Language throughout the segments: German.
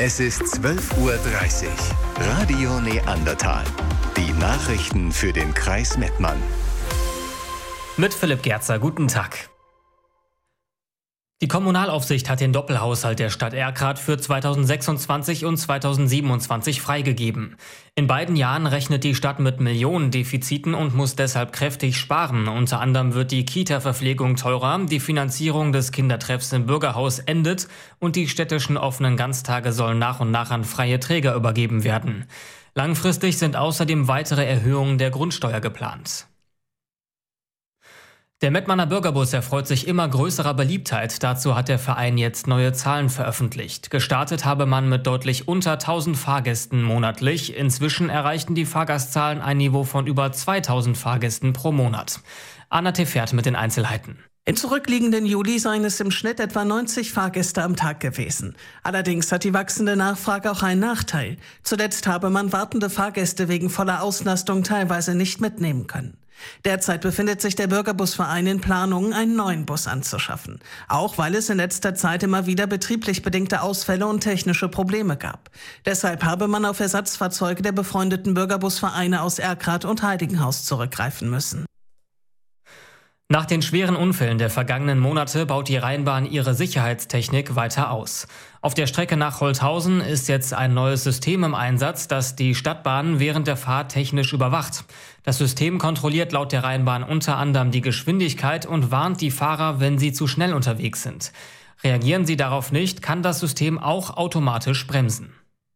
Es ist 12:30 Uhr. Radio Neandertal. Die Nachrichten für den Kreis Mettmann. Mit Philipp Gerzer, guten Tag. Die Kommunalaufsicht hat den Doppelhaushalt der Stadt Erkrath für 2026 und 2027 freigegeben. In beiden Jahren rechnet die Stadt mit Millionendefiziten und muss deshalb kräftig sparen. Unter anderem wird die Kita-Verpflegung teurer, die Finanzierung des Kindertreffs im Bürgerhaus endet und die städtischen offenen Ganztage sollen nach und nach an freie Träger übergeben werden. Langfristig sind außerdem weitere Erhöhungen der Grundsteuer geplant. Der Mettmanner Bürgerbus erfreut sich immer größerer Beliebtheit. Dazu hat der Verein jetzt neue Zahlen veröffentlicht. Gestartet habe man mit deutlich unter 1000 Fahrgästen monatlich. Inzwischen erreichten die Fahrgastzahlen ein Niveau von über 2000 Fahrgästen pro Monat. Anna Tefert mit den Einzelheiten. Im zurückliegenden Juli seien es im Schnitt etwa 90 Fahrgäste am Tag gewesen. Allerdings hat die wachsende Nachfrage auch einen Nachteil. Zuletzt habe man wartende Fahrgäste wegen voller Auslastung teilweise nicht mitnehmen können. Derzeit befindet sich der Bürgerbusverein in Planungen, einen neuen Bus anzuschaffen. Auch weil es in letzter Zeit immer wieder betrieblich bedingte Ausfälle und technische Probleme gab. Deshalb habe man auf Ersatzfahrzeuge der befreundeten Bürgerbusvereine aus Erkrath und Heiligenhaus zurückgreifen müssen. Nach den schweren Unfällen der vergangenen Monate baut die Rheinbahn ihre Sicherheitstechnik weiter aus. Auf der Strecke nach Holthausen ist jetzt ein neues System im Einsatz, das die Stadtbahn während der Fahrt technisch überwacht. Das System kontrolliert laut der Rheinbahn unter anderem die Geschwindigkeit und warnt die Fahrer, wenn sie zu schnell unterwegs sind. Reagieren sie darauf nicht, kann das System auch automatisch bremsen.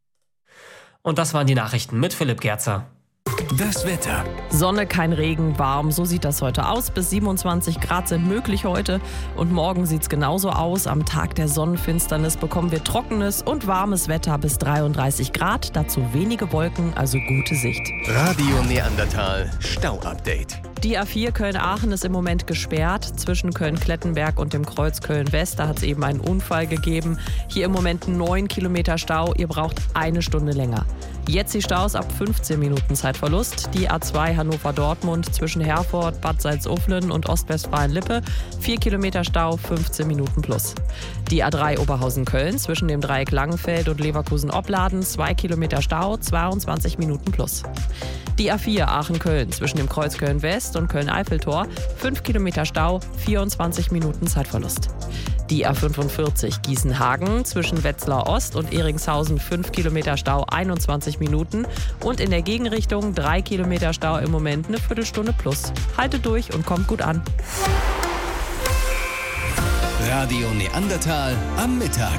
Und das waren die Nachrichten mit Philipp Gerzer. Das Wetter. Sonne, kein Regen, warm, so sieht das heute aus. Bis 27 Grad sind möglich heute und morgen sieht es genauso aus. Am Tag der Sonnenfinsternis bekommen wir trockenes und warmes Wetter bis 33 Grad, dazu wenige Wolken, also gute Sicht. Radio Neandertal Stau-Update. Die A4 Köln-Aachen ist im Moment gesperrt zwischen Köln-Klettenberg und dem Kreuz Köln-West. Da hat es eben einen Unfall gegeben. Hier im Moment 9 Kilometer Stau. Ihr braucht eine Stunde länger. Jetzt die Staus ab 15 Minuten Zeitverlust. Die A2 Hannover-Dortmund zwischen Herford, Bad Salzuflen und Ostwestfalen-Lippe. 4 Kilometer Stau, 15 Minuten plus. Die A3 Oberhausen-Köln zwischen dem Dreieck Langenfeld und Leverkusen-Opladen. 2 Kilometer Stau, 22 Minuten plus. Die A4 Aachen-Köln zwischen dem Kreuz Köln-West und Köln-Eiffeltor. 5 Kilometer Stau, 24 Minuten Zeitverlust. Die A45 Gießen-Hagen zwischen Wetzlar Ost und Eringshausen 5 Kilometer Stau, 21 Minuten. Und in der Gegenrichtung 3 Kilometer Stau im Moment eine Viertelstunde plus. Haltet durch und kommt gut an. Radio Neandertal am Mittag.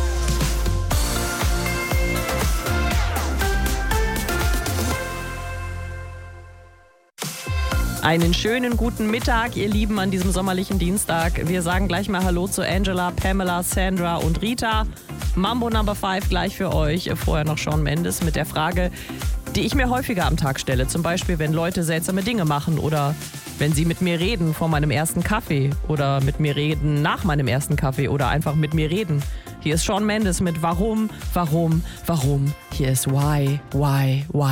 Einen schönen guten Mittag, ihr Lieben, an diesem sommerlichen Dienstag. Wir sagen gleich mal Hallo zu Angela, Pamela, Sandra und Rita. Mambo Number 5 gleich für euch. Vorher noch Shawn Mendes mit der Frage, die ich mir häufiger am Tag stelle. Zum Beispiel, wenn Leute seltsame Dinge machen oder wenn sie mit mir reden vor meinem ersten Kaffee oder mit mir reden nach meinem ersten Kaffee oder einfach mit mir reden. Hier ist Shawn Mendes mit Warum, Warum, Warum. Hier ist Why.